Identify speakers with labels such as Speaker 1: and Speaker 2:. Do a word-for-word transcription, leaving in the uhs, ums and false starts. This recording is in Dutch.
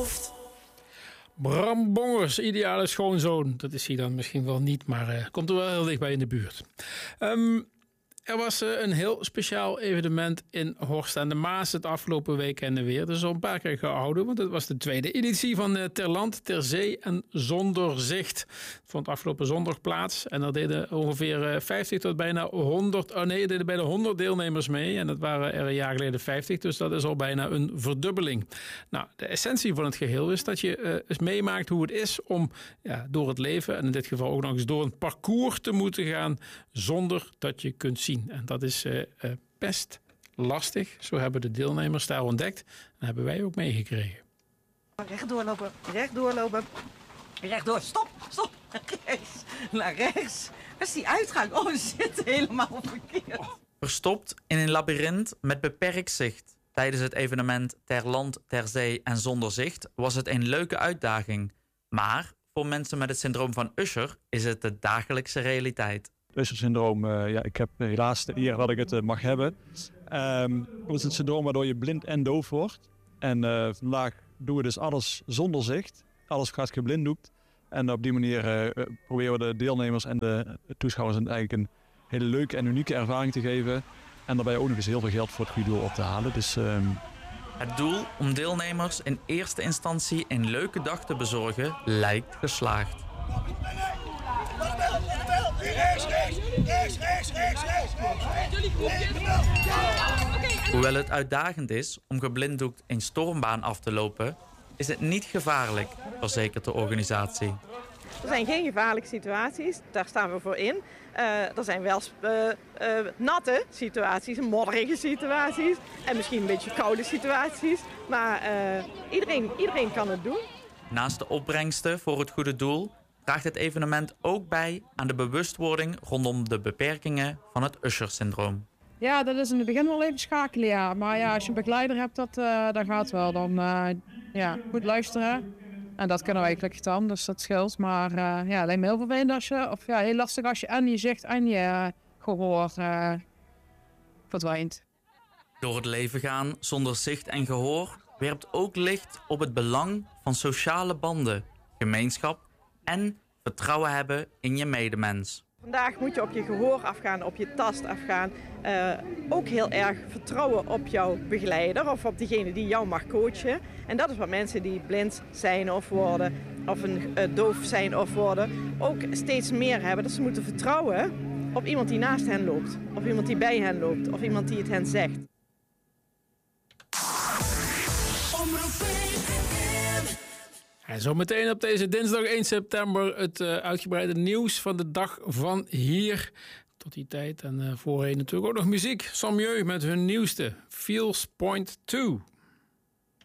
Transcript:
Speaker 1: Bram Bongers, ideale schoonzoon. Dat is hij dan misschien wel niet, maar uh, komt er wel heel dichtbij in de buurt. Um, er was uh, een heel speciaal evenement in Horst aan de Maas het afgelopen weekend weer. Dat is al een paar keer gehouden, want het was de tweede editie van uh, Ter Land, Ter Zee en Zonder Zicht. Het vond afgelopen zondag plaats en er deden ongeveer uh, vijftig tot bijna honderd, oh nee, er deden bijna honderd deelnemers mee. En dat waren er een jaar geleden vijftig, dus dat is al bijna een verdubbeling. Nou, de essentie van het geheel is dat je uh, eens meemaakt hoe het is om ja, door het leven, en in dit geval ook nog eens door een parcours te moeten gaan, zonder dat je kunt zien. En dat is uh, uh, best lastig. Zo hebben de deelnemers daar ontdekt. En hebben wij ook meegekregen.
Speaker 2: Recht doorlopen, recht doorlopen. Recht door, stop, stop. Rechts, naar rechts. Dat is die uitgang. Oh, we zitten helemaal verkeerd.
Speaker 3: Verstopt in een labyrint met beperkt zicht. Tijdens het evenement Ter Land, Ter Zee en Zonder Zicht was het een leuke uitdaging. Maar voor mensen met het syndroom van Usher is het de dagelijkse realiteit.
Speaker 4: Usher-syndroom, uh, ja, ik heb helaas de eer dat ik het uh, mag hebben. Um, het is een syndroom waardoor je blind en doof wordt. En uh, vandaag doen we dus alles zonder zicht. Alles gaat geblinddoekt. En op die manier uh, proberen we de deelnemers en de toeschouwers eigenlijk een hele leuke en unieke ervaring te geven. En daarbij ook nog eens heel veel geld voor het goede doel op te halen. Dus, um...
Speaker 3: Het doel om deelnemers in eerste instantie een leuke dag te bezorgen lijkt geslaagd. Hoewel het uitdagend is om geblinddoekt een stormbaan af te lopen, is het niet gevaarlijk, verzekert de organisatie.
Speaker 2: Er zijn geen gevaarlijke situaties, daar staan we voor in. Uh, er zijn wel uh, uh, natte situaties, modderige situaties en misschien een beetje koude situaties. Maar uh, iedereen, iedereen kan het doen.
Speaker 3: Naast de opbrengsten voor het goede doel draagt het evenement ook bij aan de bewustwording rondom de beperkingen van het Usher-syndroom.
Speaker 5: Ja, dat is in het begin wel even schakelen, ja. Maar ja, als je een begeleider hebt, dat, uh, dat gaat wel. Dan uh, ja, goed luisteren. En dat kunnen wij gelukkig dan, dus dat scheelt. Maar uh, ja, het lijkt me heel vervelend als je, of ja, heel lastig als je en je zicht en je uh, gehoor uh, verdwijnt.
Speaker 3: Door het leven gaan zonder zicht en gehoor werpt ook licht op het belang van sociale banden, gemeenschap en vertrouwen hebben in je medemens.
Speaker 2: Vandaag moet je op je gehoor afgaan, op je tast afgaan. Uh, ook heel erg vertrouwen op jouw begeleider of op degene die jou mag coachen. En dat is wat mensen die blind zijn of worden, of een uh, doof zijn of worden, ook steeds meer hebben. Dat ze moeten vertrouwen op iemand die naast hen loopt, of iemand die bij hen loopt, of iemand die het hen zegt.
Speaker 1: En zometeen op deze dinsdag één september het uh, uitgebreide nieuws van de dag van hier. Tot die tijd en uh, voorheen natuurlijk ook nog muziek. Samjeu met hun nieuwste Feels Point twee.